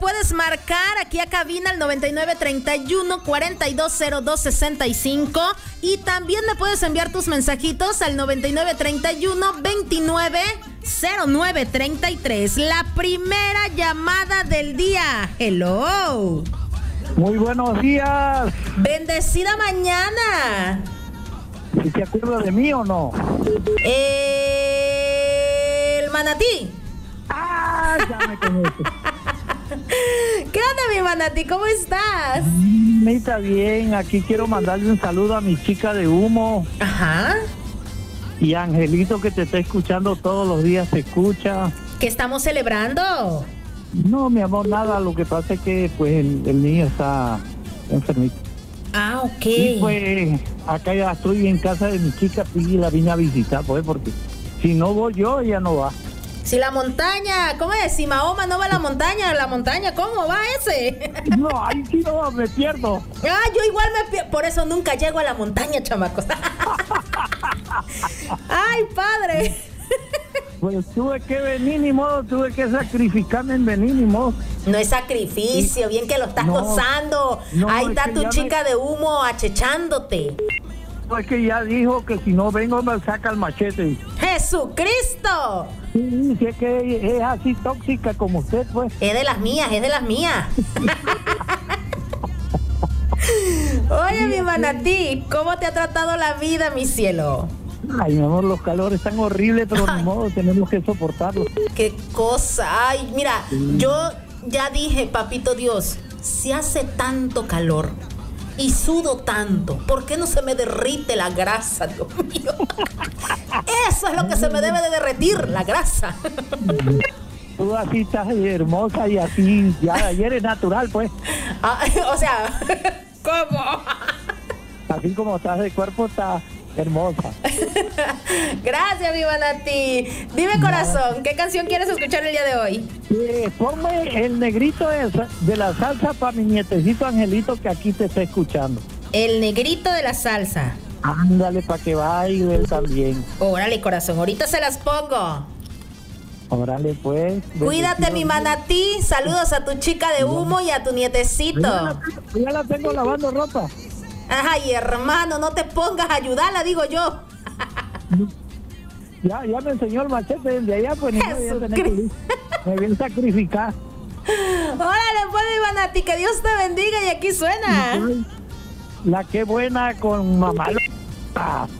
puedes marcar aquí a cabina al 9931-420265 y también me puedes enviar tus mensajitos al 9931-290933. La primera llamada del día. Hello. Muy buenos días. Bendecida mañana. ¿Sí te acuerdas de mí o no? El manatí. Ah, ya me conoces. ¿Qué onda, mi manatí? ¿Cómo estás? Está bien, aquí quiero mandarle un saludo a mi chica de humo. Ajá. Y a Angelito, que te está escuchando todos los días, te escucha. ¿Qué estamos celebrando? No, mi amor, nada, lo que pasa es que pues el niño está enfermito. Ah, ok. Y pues acá ya estoy en casa de mi chica y la vine a visitar, pues, porque si no voy yo, ella no va. Si la montaña, ¿cómo es? Si Mahoma no va a la montaña, ¿cómo va ese? No, ahí sí no, me pierdo. Ah, yo igual me pierdo, por eso nunca llego a la montaña, chamacos. Ay, padre. Pues tuve que venir, ni modo, tuve que sacrificarme en venir, ni modo. No es sacrificio, bien que lo estás gozando. No, ahí está tu chica me... de humo achechándote. No, es que ya dijo que si no vengo me saca el machete. ¡Jesucristo! Sí, si es que es así tóxica como usted, pues. Es de las mías. Oye, mi manatí, ¿cómo te ha tratado la vida, mi cielo? Ay, mi amor, los calores están horribles, pero ni modo, tenemos que soportarlos. Qué cosa. Ay, mira, yo ya dije, papito Dios, si hace tanto calor y sudo tanto, ¿por qué no se me derrite la grasa, Dios mío? Eso es lo que se me debe de derretir, la grasa. Tú así estás hermosa y así, ya eres natural, pues. Ah, o sea, ¿cómo? Así como estás de cuerpo, estás hermosa. Gracias, mi manatí. Dime, corazón, ¿qué canción quieres escuchar el día de hoy? Ponme el negrito de la salsa para mi nietecito Angelito, que aquí te está escuchando. El negrito de la salsa. Ándale, para que baile también. Órale, corazón, ahorita se las pongo. Órale, pues. Cuídate, mi manatí. Saludos a tu chica de humo y a tu nietecito. Ya la tengo lavando ropa. Ay, hermano, no te pongas a ayudarla, digo yo. Ya me enseñó el machete desde allá, pues ni modo, ya tenés que ir. Me voy a sacrificar. Órale, pues, mi manatí, que Dios te bendiga y aquí suena. La que buena con mamá.